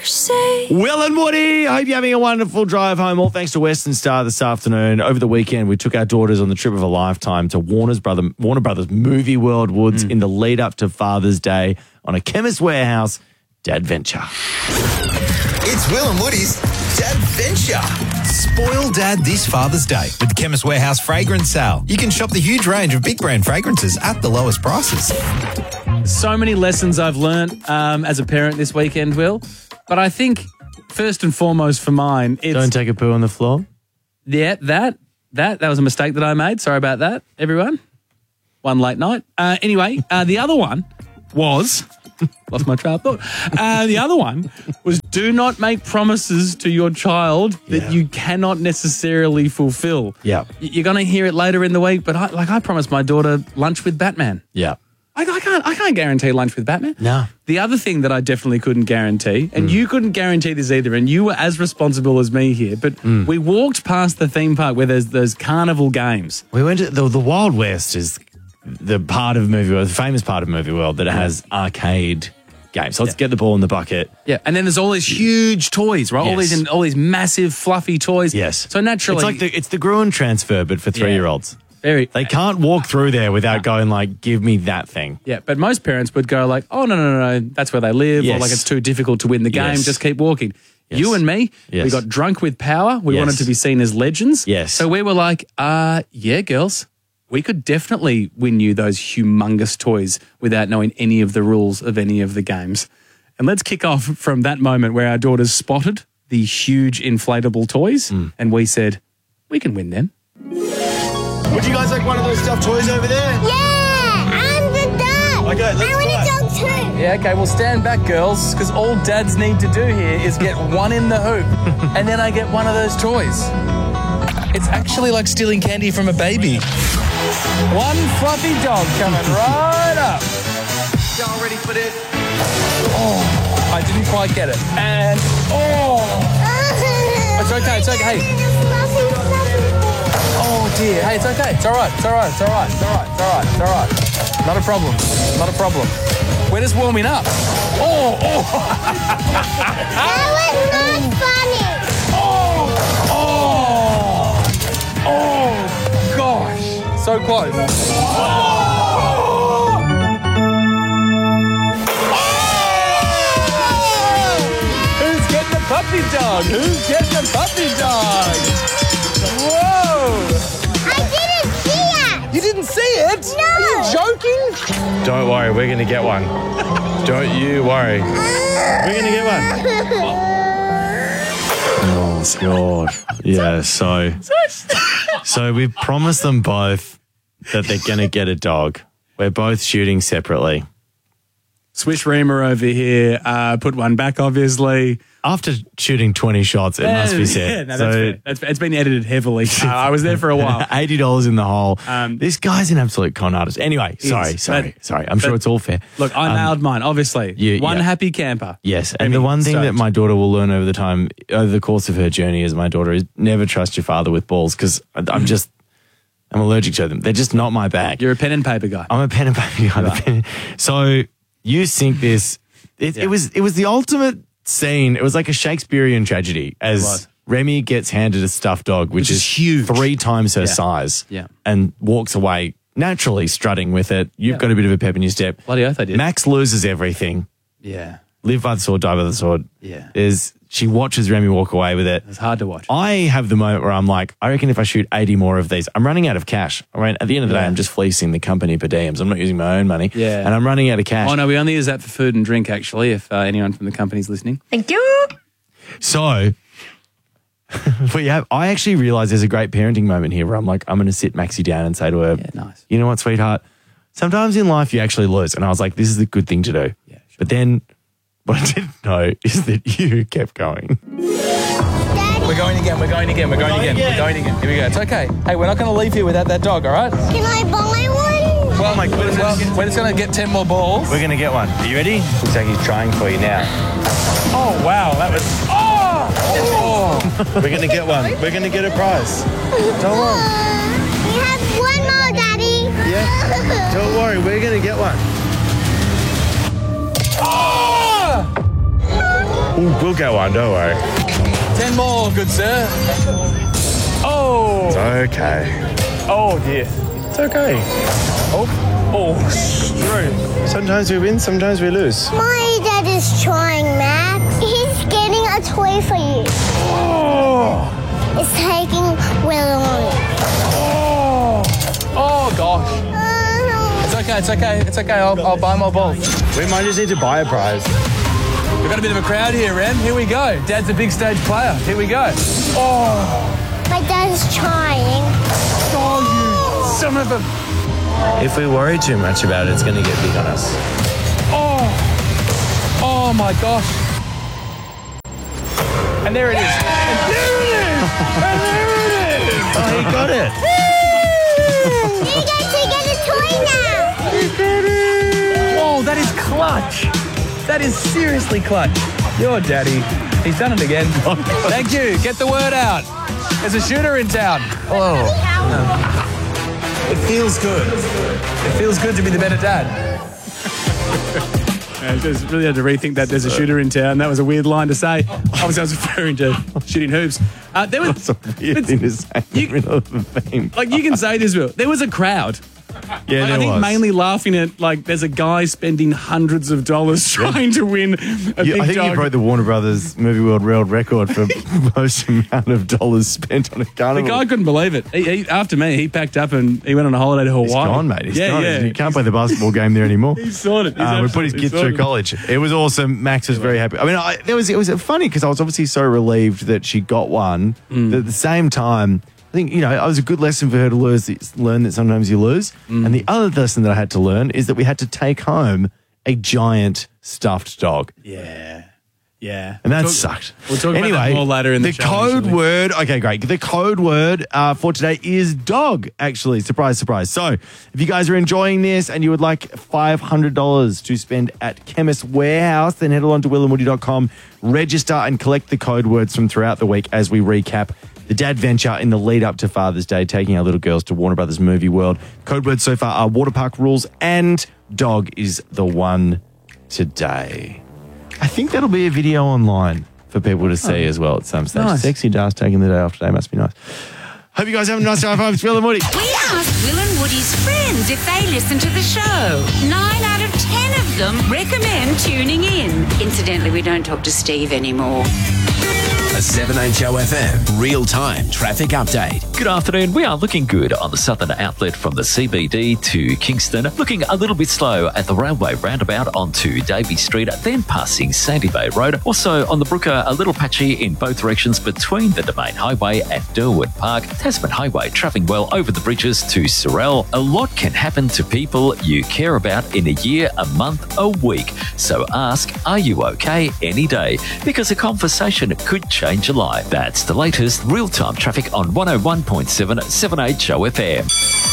say. Will and Woody, I hope you're having a wonderful drive home. All thanks to Western Star this afternoon. Over the weekend, we took our daughters on the trip of a lifetime to Warner Brothers Movie World Woods in the lead up to Father's Day on a Chemist Warehouse Dadventure. It's Will and Woody's Dadventure. Spoil Dad this Father's Day with the Chemist Warehouse Fragrance Sale. You can shop the huge range of big brand fragrances at the lowest prices. So many lessons I've learned as a parent this weekend, Will. But I think first and foremost for mine, it's... Don't take a poo on the floor. Yeah, that was a mistake that I made. Sorry about that, everyone. One late night. Anyway, the other one was... Lost my train of thought. The other one was do not make promises to your child that you cannot necessarily fulfill. Yeah. You're going to hear it later in the week, but I promised my daughter lunch with Batman. Yeah. I can't guarantee lunch with Batman. No. The other thing that I definitely couldn't guarantee, and you couldn't guarantee this either, and you were as responsible as me here, but we walked past the theme park where there's those carnival games. We went to the Wild West is the part of Movie World, the famous part of Movie World that has arcade games. So let's get the ball in the bucket. Yeah, and then there's all these huge toys, right? Yes. All these massive fluffy toys. Yes. So naturally, it's like it's the Gruen transfer, but for 3-year-olds. They can't walk through there without going like, give me that thing. Yeah, but most parents would go like, oh, no, that's where they live, or like it's too difficult to win the game, just keep walking. Yes. You and me, Yes. we got drunk with power. We wanted to be seen as legends. Yes. So we were like, yeah, girls, we could definitely win you those humongous toys without knowing any of the rules of any of the games. And let's kick off from that moment where our daughters spotted the huge inflatable toys and we said, we can win them. Would you guys like one of those stuffed toys over there? Yeah, I'm the dog. Okay, let's I want try. a dog too. Yeah, okay, well, stand back, girls, because all dads need to do here is get one in the hoop, and then I get one of those toys. It's actually like stealing candy from a baby. One fluffy dog coming right up. Y'all ready for this? Oh, I didn't quite get it. And, it's okay, it's okay. Hey. Oh, dear. Hey, it's okay. It's all right. It's all right. It's all right. It's all right. It's all right. It's all right. Not a problem. Not a problem. We're just warming up. Oh. That was not funny. Oh, gosh. So close. Who's getting the puppy dog? Who's getting the puppy dog? Whoa. I didn't see it. You didn't see it? No. Are you joking? Don't worry, we're going to get one. Don't you worry. We're going to get one. Oh, God. Yeah, so we've promised them both that they're going to get a dog. We're both shooting separately. Swish Reamer over here put one back, obviously. After shooting 20 shots, it must be said. Yeah, no, that's fair. It's been edited heavily. I was there for a while. $80 in the hole. This guy's an absolute con artist. Anyway, sorry. I'm sure it's all fair. Look, I nailed mine, obviously. One happy camper. Yes, and the one thing that my daughter will learn over the course of her journey as my daughter is never trust your father with balls because I'm allergic to them. They're just not my bag. You're a pen and paper guy. I'm a pen and paper guy. Right. So you think this, it was the ultimate scene. It was like a Shakespearean tragedy as Remy gets handed a stuffed dog, which is huge, 3 times her size, and walks away naturally strutting with it. You've got a bit of a pep in your step. Bloody oath I did. Max loses everything. Yeah. Live by the sword, die by the sword. Yeah. She watches Remy walk away with it. It's hard to watch. I have the moment where I'm like, I reckon if I shoot 80 more of these, I'm running out of cash. I mean, at the end of the day, I'm just fleecing the company per diems. I'm not using my own money. Yeah. And I'm running out of cash. Oh, no, we only use that for food and drink, actually, if anyone from the company's listening. Thank you. So, I actually realised there's a great parenting moment here where I'm like, I'm going to sit Maxie down and say to her, nice. You know what, sweetheart? Sometimes in life you actually lose. And I was like, this is the good thing to do. Yeah, sure. But then what I didn't know is that you kept going. We're going again. Here we go. It's okay. Hey, we're not going to leave here without that dog, all right? Can I buy one? Well, we're just going to get 10 more balls. We're going to get one. Are you ready? Looks like he's trying for you now. Oh, wow. That was... We're going to get one. We're going to get a prize. Don't worry. We have one more, Daddy. Yeah. Don't worry. We're going to get one. We'll go on, don't worry. 10 more, good sir. Oh. It's okay. Oh, dear. It's okay. Oh, straight. Sometimes we win, sometimes we lose. My dad is trying, Max. He's getting a toy for you. Oh. It's taking Will on. Oh, gosh. It's okay. I'll buy more balls. We might just need to buy a prize. We've got a bit of a crowd here, Ren. Here we go. Dad's a big stage player. Here we go. Oh. My dad's trying. Oh, you son of a... If we worry too much about it, it's going to get big on us. Oh, my gosh. And there it is. Oh, he got it. You get to get a toy now. Whoa, that is clutch. That is seriously clutch. Your daddy. He's done it again. Thank you. Get the word out. There's a shooter in town. Oh. It feels good. It feels good to be the better dad. I just really had to rethink that. There's a shooter in town. That was a weird line to say. Obviously, I was referring to shooting hoops. There was That's a weird thing to say in the middle of the theme. like you can say this, Will. There was a crowd. Yeah, I think mainly laughing at there's a guy spending hundreds of dollars trying to win a big I think dog. you broke the Warner Brothers Movie World record for most amount of dollars spent on a The carnival. guy couldn't believe it. He, after me, he packed up and he went on a holiday to Hawaii. He's gone, mate. He's gone. Yeah. You can't play the basketball game there anymore. He's sorted. He's We put his absolutely kids through sorted. college. It was awesome. Max was very happy. I mean, it was funny because I was obviously so relieved that she got one. But at the same time, I think, it was a good lesson for her to learn that sometimes you lose. And the other lesson that I had to learn is that we had to take home a giant stuffed dog. Yeah. And that sucked. We'll talk about that more later in the show, code actually. word. Okay, great. The code word for today is dog, actually. Surprise, surprise. So if you guys are enjoying this and you would like $500 to spend at Chemist Warehouse, then head along to willandwoody.com, register and collect the code words from throughout the week as we recap the dad venture in the lead up to Father's Day, taking our little girls to Warner Brothers Movie World. Code words so far are water park rules and dog is the one today. I think that'll be a video online for people to see as well at some stage. Nice. Sexy Dar's taking the day off today. Must be nice. Hope you guys have a nice drive home. It's Will and Woody. We asked Will and Woody's friends if they listen to the show. 9 out of 10 of them recommend tuning in. Incidentally, we don't talk to Steve anymore. A 7HOFM real-time traffic update. Good afternoon. We are looking good on the southern outlet from the CBD to Kingston. Looking a little bit slow at the railway roundabout onto Davey Street, then passing Sandy Bay Road. Also on the Brooker, a little patchy in both directions between the Domain Highway and Durwood Park. Tasman Highway travelling well over the bridges to Sorell. A lot can happen to people you care about in a year, a month, a week. So ask, are you okay any day? Because a conversation could change your life. That's the latest real-time traffic on 101.7 7HOFM.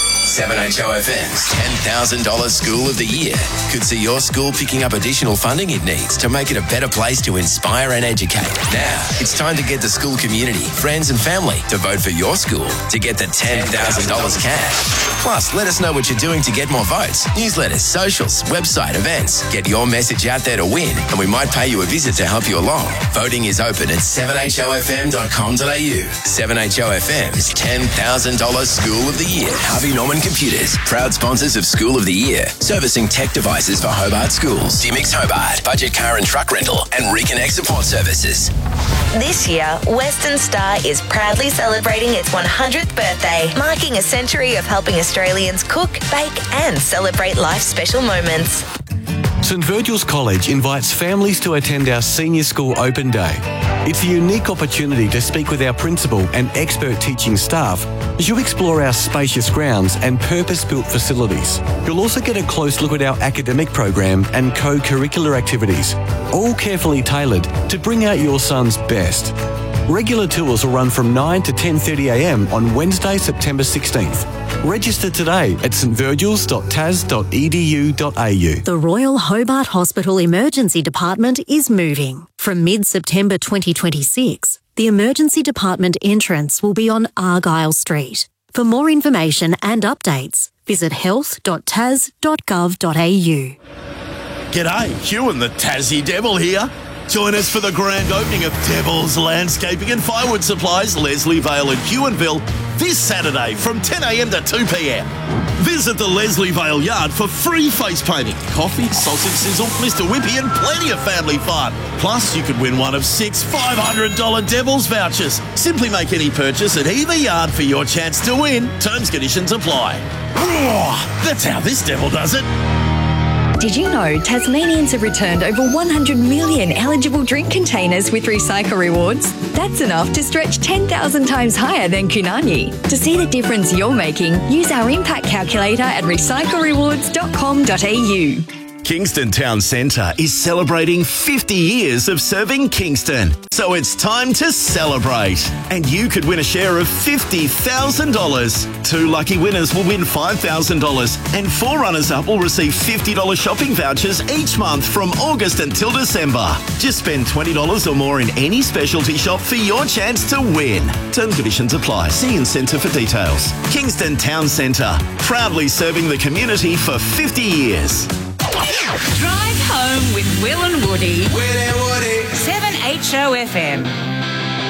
7HOFM's $10,000 School of the Year could see your school picking up additional funding it needs to make it a better place to inspire and educate. Now, it's time to get the school community, friends and family to vote for your school to get the $10,000 cash. Plus, let us know what you're doing to get more votes. Newsletters, socials, website, events. Get your message out there to win, and we might pay you a visit to help you along. Voting is open at 7hofm.com.au. 7HOFM's $10,000 School of the Year. Harvey Norman Computers, proud sponsors of School of the Year, servicing tech devices for Hobart schools. Dimix Hobart, budget car and truck rental, and Reconnect support services. This year, Western Star is proudly celebrating its 100th birthday, marking a century of helping Australians cook, bake, and celebrate life's special moments. St Virgil's College invites families to attend our Senior School Open Day. It's a unique opportunity to speak with our principal and expert teaching staff as you explore our spacious grounds and purpose-built facilities. You'll also get a close look at our academic program and co-curricular activities, all carefully tailored to bring out your son's best. Regular tours will run from 9 to 10:30am on Wednesday, September 16th. Register today at stvirgils.tas.edu.au. The Royal Hobart Hospital Emergency Department is moving. From mid-September 2026, the Emergency Department entrance will be on Argyle Street. For more information and updates, visit health.tas.gov.au. G'day, Hugh and the Tassie Devil here. Join us for the grand opening of Devil's Landscaping and Firewood Supplies, Leslie Vale and Huonville, this Saturday from 10 a.m. to 2 p.m. Visit the Leslie Vale Yard for free face painting, coffee, sausage sizzle, Mr. Whippy and plenty of family fun. Plus, you could win one of 6 $500 Devil's vouchers. Simply make any purchase at either yard for your chance to win. Terms, conditions apply. Roar! That's how this devil does it. Did you know Tasmanians have returned over 100 million eligible drink containers with Recycle Rewards? That's enough to stretch 10,000 times higher than Kunani. To see the difference you're making, use our impact calculator at recyclerewards.com.au. Kingston Town Centre is celebrating 50 years of serving Kingston. So it's time to celebrate. And you could win a share of $50,000. 2 lucky winners will win $5,000 and 4 runners-up will receive $50 shopping vouchers each month from August until December. Just spend $20 or more in any specialty shop for your chance to win. Terms and conditions apply. See in centre for details. Kingston Town Centre, proudly serving the community for 50 years. Drive home with Will and Woody. 7HO FM.